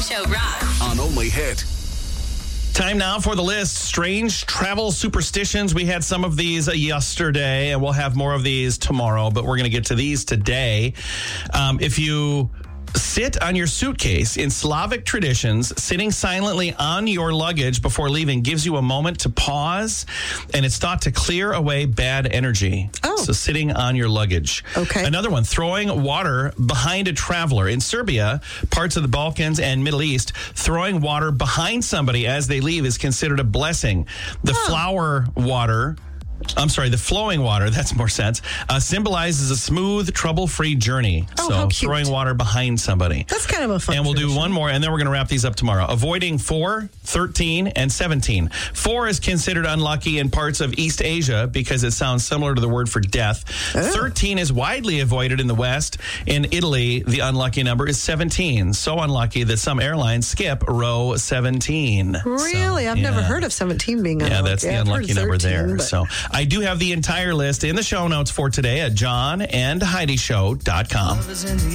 Morning Show rocks. On Only Hit. Time now for the list. Strange travel superstitions. We had some of these yesterday, and we'll have more of these tomorrow, but we're going to get to these today. If you sit on your suitcase, in Slavic traditions, sitting silently on your luggage before leaving gives you a moment to pause, and it's thought to clear away bad energy. Oh. So sitting on your luggage. Okay. Another one, throwing water behind a traveler. In Serbia, parts of the Balkans and Middle East, throwing water behind somebody as they leave is considered a blessing. The flowing water, that's more sense, symbolizes a smooth, trouble-free journey. Oh, so how cute. throwing water behind somebody. That's kind of a fun And we'll do tradition. one more, and then we're going to wrap these up tomorrow. Avoiding 4, 13, and 17. 4 is considered unlucky in parts of East Asia because it sounds similar to the word for death. 13 is widely avoided in the West. In Italy, the unlucky number is 17. So unlucky that some airlines skip row 17. Really? I've never heard of 17 being unlucky. Yeah, that's the I've heard unlucky number 13, there. but- So I do have the entire list in the show notes for today at johnandheidishow.com.